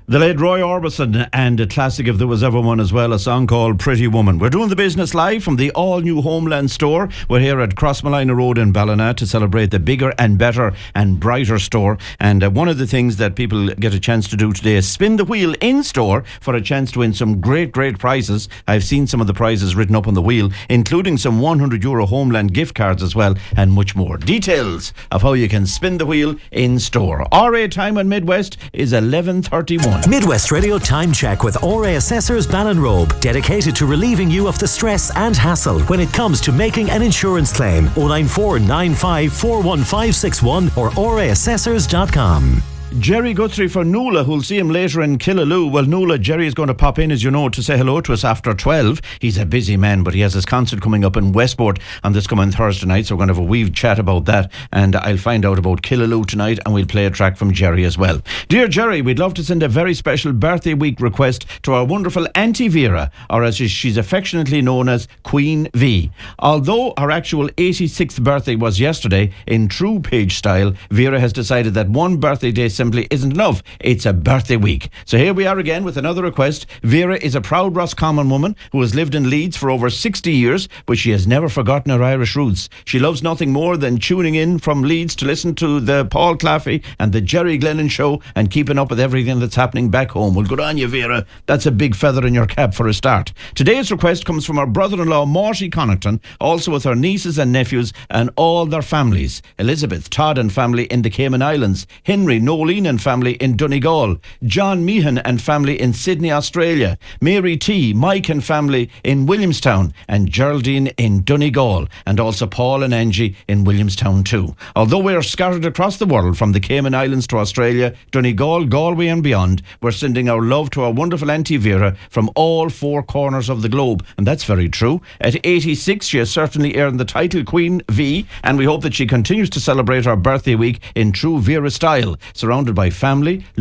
The late Roy Orbison and a classic if there was ever one as well, a song called Pretty Woman. We're doing the business live from the all-new Homeland store. We're here at Crossmalina Road in Ballina to celebrate the bigger and better and brighter store. And one of the things that people get a chance to do today is spin the wheel in store for a chance to win some great prizes. I've seen some of the prizes written up on the wheel, including some €100 Homeland gift cards as well, and much more. Details of how you can spin the wheel in store. RA time on Midwest is 11:31. Midwest Radio Time Check with RA Assessors Ballinrobe, dedicated to relieving you of the stress and hassle when it comes to making an insurance claim. 094 95 41561 or raassessors.com. Jerry Guthrie for Nuala, who'll see him later in Killaloe. Well, Nuala, Jerry is going to pop in, as you know, to say hello to us after 12. He's a busy man, but he has his concert coming up in Westport on this coming Thursday night, so we're going to have a wee chat about that, and I'll find out about Killaloe tonight, and we'll play a track from Jerry as well. Dear Jerry, we'd love to send a very special birthday week request to our wonderful Auntie Vera, or as she's affectionately known as Queen V. Although her actual 86th birthday was yesterday, in true Page style, Vera has decided that one birthday day simply isn't enough. It's a birthday week. So here we are again with another request. Vera is a proud Roscommon woman who has lived in Leeds for over 60 years, but she has never forgotten her Irish roots. She loves nothing more than tuning in from Leeds to listen to the Paul Claffey and the Jerry Glennon show and keeping up with everything that's happening back home. Well, good on you, Vera. That's a big feather in your cap for a start. Today's request comes from our brother-in-law, Marty Connaughton, also with her nieces and nephews and all their families. Elizabeth, Todd and family in the Cayman Islands. Henry, Nolene and family in Donegal, John Meehan and family in Sydney, Australia, Mary T, Mike and family in Williamstown, and Geraldine in Donegal, and also Paul and Angie in Williamstown too. Although we are scattered across the world from the Cayman Islands to Australia, Donegal, Galway and beyond, we're sending our love to our wonderful Auntie Vera from all four corners of the globe, and that's very true. At 86, she has certainly earned the title Queen V, and we hope that she continues to celebrate her birthday week in true Vera style, surrounded by family,